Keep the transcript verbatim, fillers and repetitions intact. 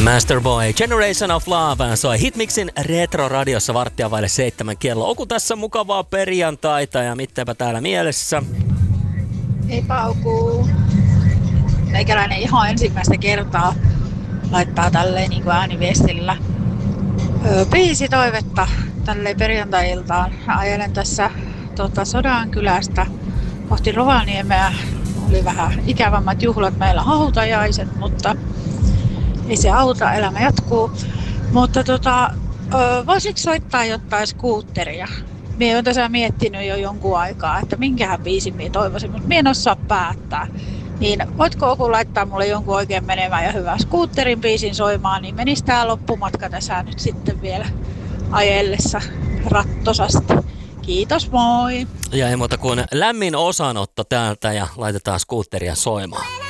Masterboy, Generation of Love soi Hitmixin Retro-radiossa varttia vaille seitsemän kello. Oku tässä mukavaa perjantaita ja mittäpä täällä mielessä? Ei pauku. Meikäläinen ihan ensimmäistä kertaa laittaa tälleen niin kuin ääniviestillä öö, biisitoivetta tälleen perjantai-iltaan. Ajelen tässä tuota, Sodankylästä kohti Rovaniemeä. Oli vähän ikävämmät juhlat meillä hautajaiset, mutta ei se auta, elämä jatkuu. Mutta tota, voisitko soittaa jotain skuutteria? Mie olen tässä miettinyt jo jonkun aikaa, että minkähän biisin mie toivoisin, mutta mie en osaa päättää. Niin voitko joku laittaa mulle jonkun oikein menemään ja hyvää skuutterin biisin soimaan, niin menisi tää loppumatka tässä nyt sitten vielä ajellessa rattosasti. Kiitos, moi! Ja ei muuta kuin lämmin osanotto täältä ja laitetaan skuutteria soimaan.